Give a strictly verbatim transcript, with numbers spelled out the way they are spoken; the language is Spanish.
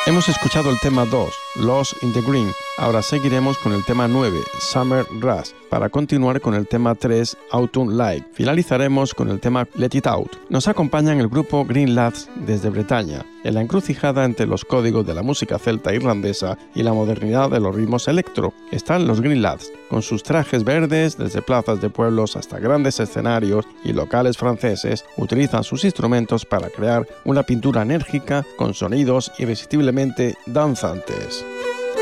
Hemos escuchado el tema dos, Lost in the Green. Ahora seguiremos con el tema nueve, Summer Rush, para continuar con el tema tres, Autumn Light. Finalizaremos con el tema Let It Out. Nos acompañan el grupo Green Lads desde Bretaña, en la encrucijada entre los códigos de la música celta irlandesa y la modernidad de los ritmos electro. Están los Green Lads, con sus trajes verdes, desde plazas de pueblos hasta grandes escenarios y locales franceses, utilizan sus instrumentos para crear una pintura enérgica con sonidos irresistiblemente danzantes.